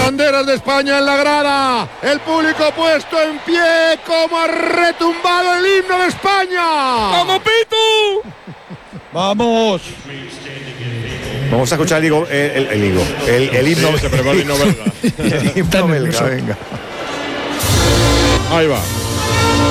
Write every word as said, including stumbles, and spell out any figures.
banderas de España en la grada, el público puesto en pie, como ha retumbado el himno de España. ¡Vamos, Pitu! ¡Vamos! Vamos a escuchar el, higo, el, el, el, higo, el, el himno, sí, se prepara el himno belga. el himno belga, venga. Ahí va.